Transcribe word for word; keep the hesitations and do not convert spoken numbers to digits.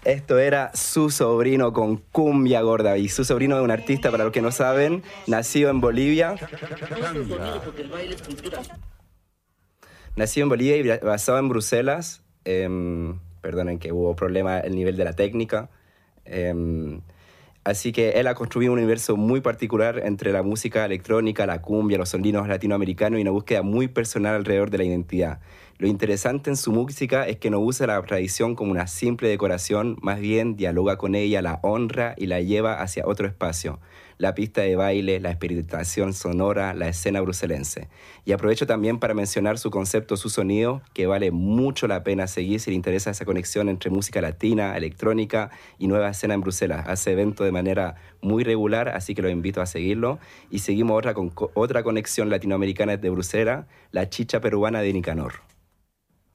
Esto era Su Sobrino con Cumbia Gorda. Y Su Sobrino es un artista, para los que no saben, nacido en Bolivia. Nacido en Bolivia y basado en Bruselas. Eh, perdonen que hubo problema el nivel de la técnica. Eh, así que él ha construido un universo muy particular entre la música electrónica, la cumbia, los sonidos latinoamericanos y una búsqueda muy personal alrededor de la identidad. Lo interesante en su música es que no usa la tradición como una simple decoración, más bien dialoga con ella, la honra y la lleva hacia otro espacio. La pista de baile, la experimentación sonora, la escena bruselense. Y aprovecho también para mencionar su concepto, su sonido, que vale mucho la pena seguir si le interesa esa conexión entre música latina, electrónica y nueva escena en Bruselas. Hace eventos de manera muy regular, así que los invito a seguirlo. Y seguimos otra, con, otra conexión latinoamericana de Bruselas, la chicha peruana de Nicanor.